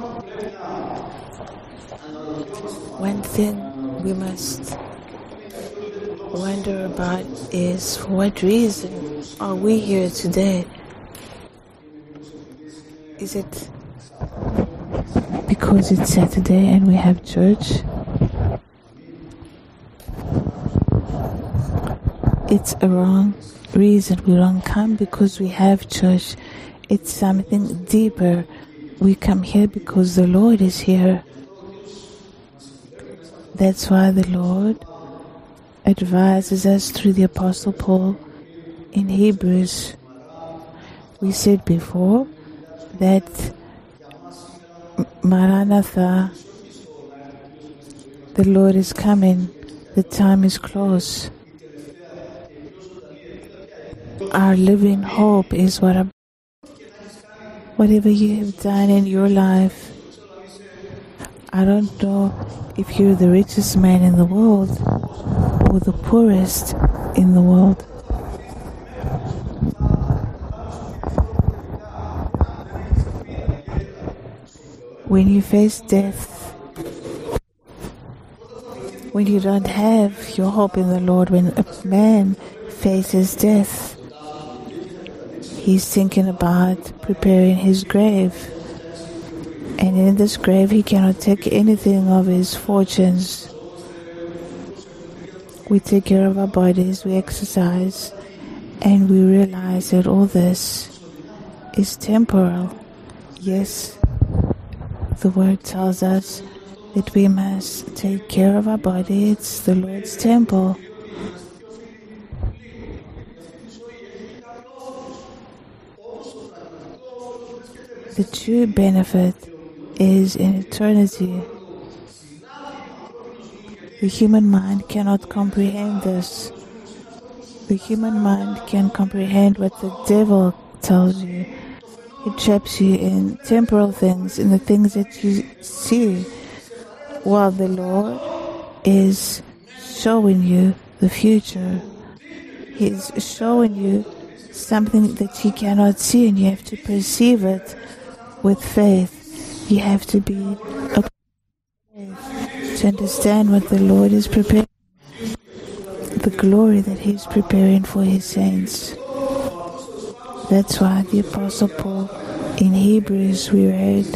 One thing we must wonder about is, for what reason are we here today? Is it because it's Saturday and we have church? It's a wrong reason. We don't come because we have church. It's something deeper. We come here because the Lord is here. That's why the Lord advises us through the Apostle Paul in Hebrews. We said before that Maranatha, the Lord is coming, the time is close. Our living hope is whatever you have done in your life. I don't know if you're the richest man in the world or the poorest in the world. When you face death, when you don't have your hope in the Lord, when a man faces death, he's thinking about preparing his grave. And in this grave, he cannot take anything of his fortunes. We take care of our bodies, we exercise, and we realize that all this is temporal. Yes, the word tells us that we must take care of our body. It's the Lord's temple. The true benefit is in eternity. The human mind cannot comprehend this. The human mind can comprehend what the devil tells you. It traps you in temporal things, in the things that you see, while the Lord is showing you the future. He's showing you something that you cannot see, and you have to perceive it with faith. You have to be a faith to understand what the Lord is preparing, the glory that He's preparing for His saints. That's why the Apostle Paul in Hebrews we read,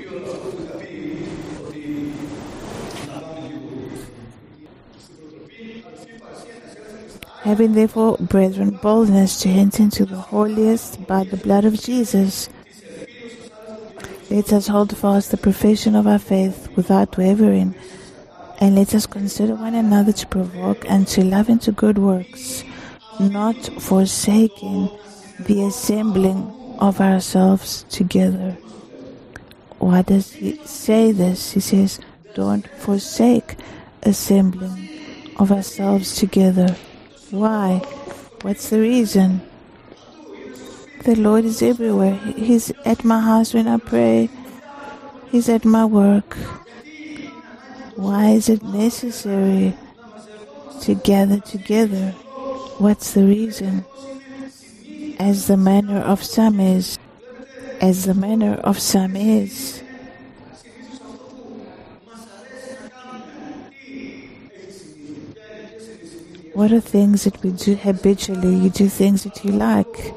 having therefore, brethren, boldness to enter into the holiest by the blood of Jesus, let us hold fast the profession of our faith without wavering, and let us consider one another to provoke and to love and to good works, not forsaking the assembling of ourselves together. Why does he say this? He says, don't forsake assembling of ourselves together. Why? What's the reason? The Lord is everywhere. He's at my house when I pray. He's at my work. Why is it necessary to gather together? What's the reason? As the manner of some is. As the manner of some is. What are things that we do habitually? You do things that you like.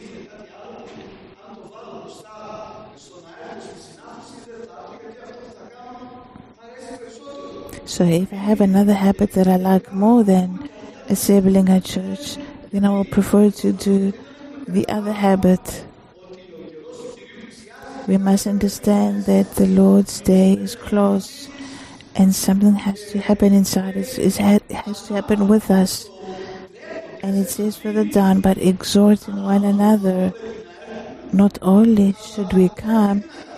So if I have another habit that I like more than assembling at church, then I will prefer to do the other habit. We must understand that the Lord's day is close, and something has to happen inside us. It has to happen with us. And it says further down, but exhorting one another, not only should we come,